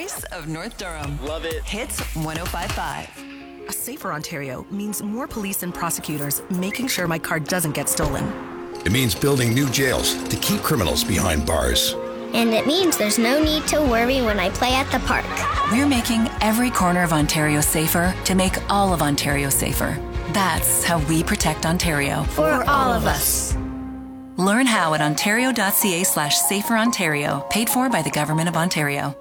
voice of North Durham. Love it. Hits 105.5. A safer Ontario means more police and prosecutors making sure my car doesn't get stolen. It means building new jails to keep criminals behind bars. And it means there's no need to worry when I play at the park. We're making every corner of Ontario safer to make all of Ontario safer. That's how we protect Ontario. For all of us. Learn how at ontario.ca/saferontario, paid for by the Government of Ontario.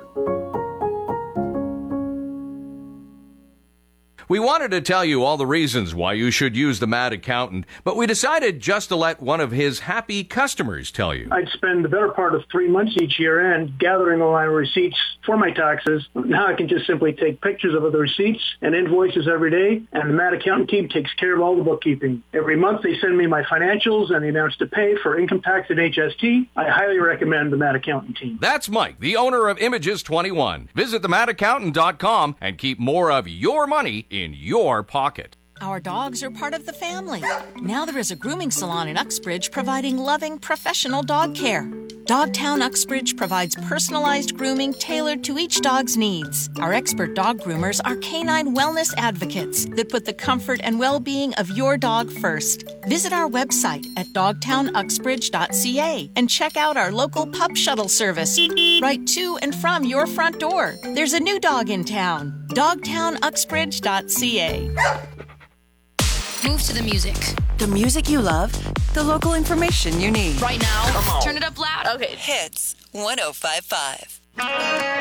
We wanted to tell you all the reasons why you should use the Mad Accountant, but we decided just to let one of his happy customers tell you. I'd spend the better part of 3 months each year end gathering a line of receipts for my taxes. Now I can just simply take pictures of the receipts and invoices every day, and the Mad Accountant team takes care of all the bookkeeping. Every month they send me my financials and the amounts to pay for income tax and HST. I highly recommend the Mad Accountant team. That's Mike, the owner of Images 21. Visit themadaccountant.com and keep more of your money in your pocket. Our dogs are part of the family. Now there is a grooming salon in Uxbridge providing loving, professional dog care. Dogtown Uxbridge provides personalized grooming tailored to each dog's needs. Our expert dog groomers are canine wellness advocates that put the comfort and well-being of your dog first. Visit our website at dogtownuxbridge.ca and check out our local pup shuttle service right to and from your front door. There's a new dog in town. dogtownuxbridge.ca. Move to the music. The music you love, the local information you need. Right now. Turn it up loud. Okay. Hits 105.5.